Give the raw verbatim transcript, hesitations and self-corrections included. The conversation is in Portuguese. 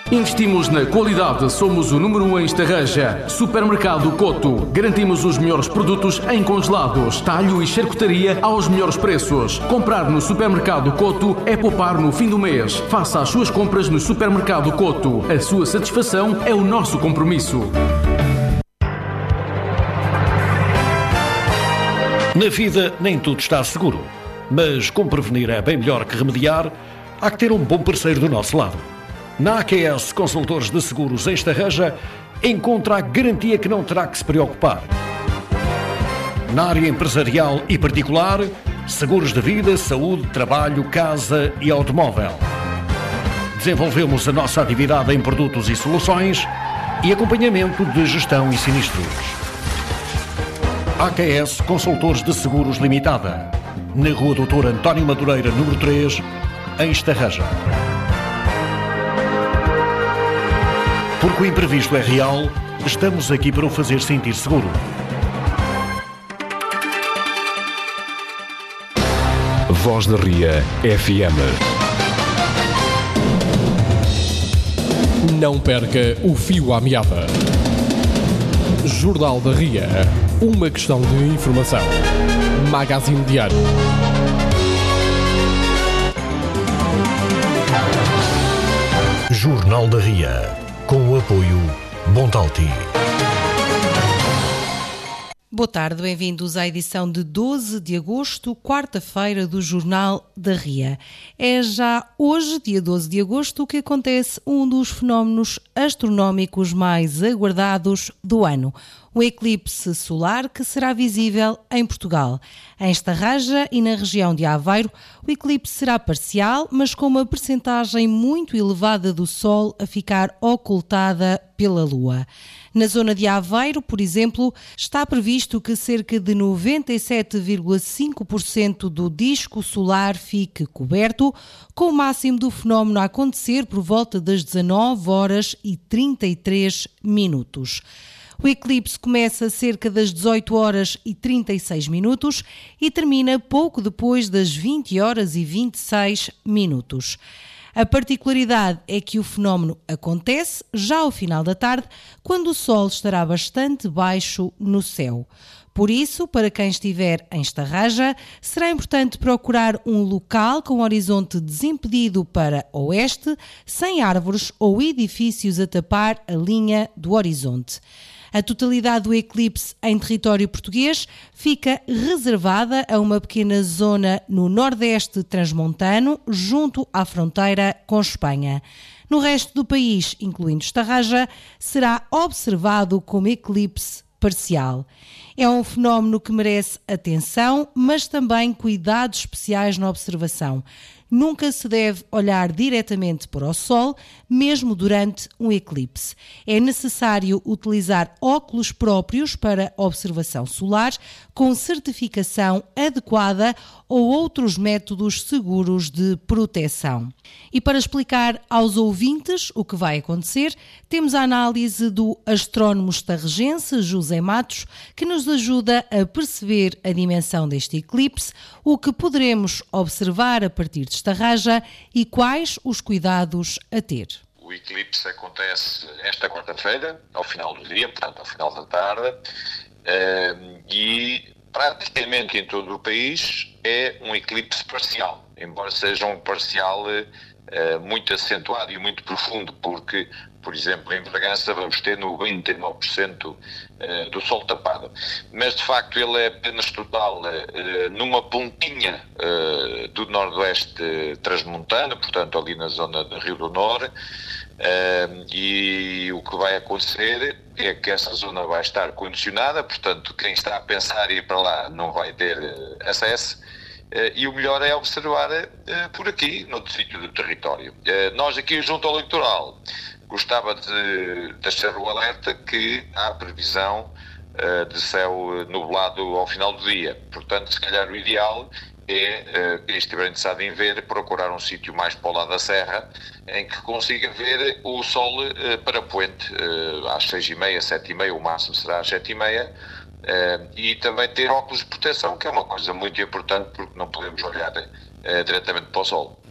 Investimos na qualidade, somos o número um em Estarreja. Supermercado Coto. Garantimos os melhores produtos em congelados, talho e charcutaria aos melhores preços. Comprar no Supermercado Coto é poupar no fim do mês. Faça as suas compras no Supermercado Coto. A sua satisfação é o nosso compromisso. Na vida nem tudo está seguro, mas como prevenir é bem melhor que remediar, há que ter um bom parceiro do nosso lado. Na A Q S Consultores de Seguros em Estarreja, encontra a garantia que não terá que se preocupar. Na área empresarial e particular, seguros de vida, saúde, trabalho, casa e automóvel. Desenvolvemos a nossa atividade em produtos e soluções e acompanhamento de gestão e sinistros. A Q S Consultores de Seguros Limitada, na Rua doutor António Madureira, número três, em Estarreja. Porque o imprevisto é real, estamos aqui para o fazer sentir seguro. Voz da Ria F M. Não perca o fio à meada. Jornal da Ria. Uma questão de informação. Magazine Diário. Jornal da Ria. Com o apoio Bontalti. Boa tarde, bem-vindos à edição de doze de agosto, quarta-feira do Jornal da Ria. É já hoje, dia doze de agosto, que acontece um dos fenómenos astronómicos mais aguardados do ano. O eclipse solar que será visível em Portugal. Em Estarreja e na região de Aveiro, o eclipse será parcial, mas com uma percentagem muito elevada do Sol a ficar ocultada pela Lua. Na zona de Aveiro, por exemplo, está previsto que cerca de noventa e sete vírgula cinco por cento do disco solar fique coberto, com o máximo do fenómeno a acontecer por volta das dezanove horas e trinta e três minutos. O eclipse começa cerca das dezoito horas e trinta e seis minutos e termina pouco depois das vinte horas e vinte e seis minutos. A particularidade é que o fenómeno acontece já ao final da tarde, quando o Sol estará bastante baixo no céu. Por isso, para quem estiver em Estarreja, será importante procurar um local com horizonte desimpedido para oeste, sem árvores ou edifícios a tapar a linha do horizonte. A totalidade do eclipse em território português fica reservada a uma pequena zona no nordeste transmontano, junto à fronteira com Espanha. No resto do país, incluindo Estarreja, será observado como eclipse parcial. É um fenómeno que merece atenção, mas também cuidados especiais na observação. Nunca se deve olhar diretamente para o Sol, mesmo durante um eclipse. É necessário utilizar óculos próprios para observação solar, com certificação adequada ou outros métodos seguros de proteção. E para explicar aos ouvintes o que vai acontecer, temos a análise do astrónomo estarrejense José Matos, que nos ajuda a perceber a dimensão deste eclipse, o que poderemos observar a partir de Estarreja e quais os cuidados a ter. O eclipse acontece esta quarta-feira, ao final do dia, portanto, ao final da tarde, e praticamente em todo o país é um eclipse parcial, embora seja um parcial muito acentuado e muito profundo, porque, por exemplo, em Bragança vamos ter noventa e nove por cento do Sol tapado. Mas, de facto, ele é apenas total numa pontinha do noroeste transmontano, portanto, ali na zona do Rio do Norte, e o que vai acontecer é que essa zona vai estar condicionada, portanto, quem está a pensar em ir para lá não vai ter acesso. Uh, e o melhor é observar uh, por aqui, noutro sítio do território. Uh, nós aqui junto ao litoral gostava de deixar o alerta que há previsão uh, de céu nublado ao final do dia. Portanto, se calhar o ideal é, uh, quem estiver interessado em ver, procurar um sítio mais para o lado da serra, em que consiga ver o sol uh, para poente, uh, às seis e meia, sete e meia, o máximo será às sete e meia, Uh, e também ter óculos de proteção, que é uma coisa muito importante, porque não podemos olhar uh, diretamente para o sol.